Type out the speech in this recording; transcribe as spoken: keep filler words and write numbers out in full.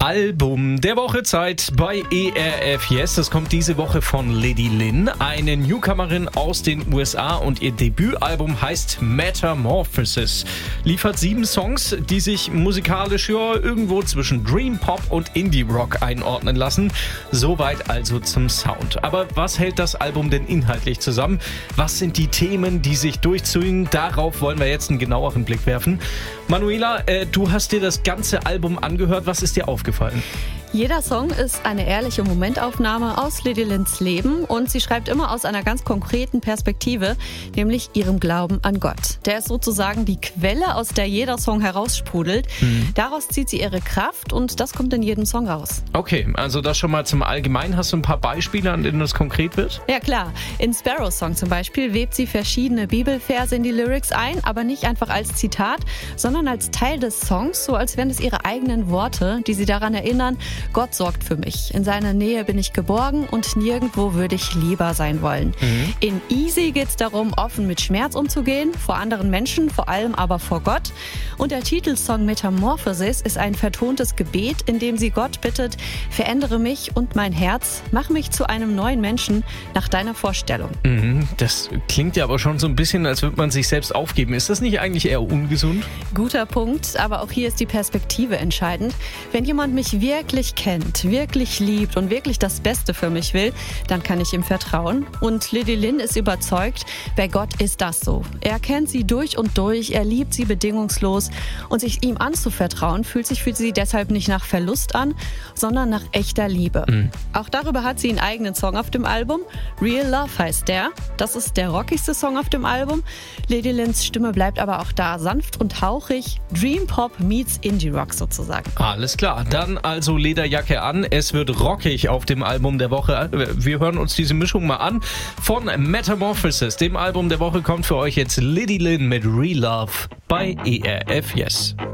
Album der Woche Zeit bei E R F Yes. Das kommt diese Woche von Lady Lynn, eine Newcomerin aus den U S A, und ihr Debütalbum heißt Metamorphosis. Liefert sieben Songs, die sich musikalisch ja irgendwo zwischen Dream Pop und Indie Rock einordnen lassen. Soweit also zum Sound. Aber was hält das Album denn inhaltlich zusammen? Was sind die Themen, die sich durchziehen? Darauf wollen wir jetzt einen genaueren Blick werfen. Manuela, äh, du hast dir das ganze Album angehört. Was ist dir aufgefallen? Jeder Song ist eine ehrliche Momentaufnahme aus Lady Lynns Leben und sie schreibt immer aus einer ganz konkreten Perspektive, nämlich ihrem Glauben an Gott. Der ist sozusagen die Quelle, aus der jeder Song heraussprudelt. Mhm. Daraus zieht sie ihre Kraft und das kommt in jedem Song raus. Okay, also das schon mal zum Allgemeinen. Hast du ein paar Beispiele, an denen das konkret wird? Ja klar, in Sparrows Song zum Beispiel webt sie verschiedene Bibelverse in die Lyrics ein, aber nicht einfach als Zitat, sondern als Teil des Songs, so als wären es ihre eigenen Worte, die sie daran erinnern: Gott sorgt für mich. In seiner Nähe bin ich geborgen und nirgendwo würde ich lieber sein wollen. Mhm. In Easy geht es darum, offen mit Schmerz umzugehen, vor anderen Menschen, vor allem aber vor Gott. Und der Titelsong Metamorphosis ist ein vertontes Gebet, in dem sie Gott bittet: Verändere mich und mein Herz, mach mich zu einem neuen Menschen nach deiner Vorstellung. Mhm. Das klingt ja aber schon so ein bisschen, als würde man sich selbst aufgeben. Ist das nicht eigentlich eher ungesund? Guter Punkt, aber auch hier ist die Perspektive entscheidend. Wenn jemand mich wirklich kennt, wirklich liebt und wirklich das Beste für mich will, dann kann ich ihm vertrauen. Und Lady Lynn ist überzeugt, bei Gott ist das so. Er kennt sie durch und durch, er liebt sie bedingungslos und sich ihm anzuvertrauen fühlt sich für sie deshalb nicht nach Verlust an, sondern nach echter Liebe. Mhm. Auch darüber hat sie einen eigenen Song auf dem Album. Real Love heißt der. Das ist der rockigste Song auf dem Album. Lady Lynns Stimme bleibt aber auch da sanft und hauchig. Dream Pop meets Indie Rock sozusagen. Alles klar, dann also Lederjacke an. Es wird rockig auf dem Album der Woche. Wir hören uns diese Mischung mal an. Von Metamorphosis, dem Album der Woche, kommt für euch jetzt Lady Lynn mit Real Love bei E R F Yes.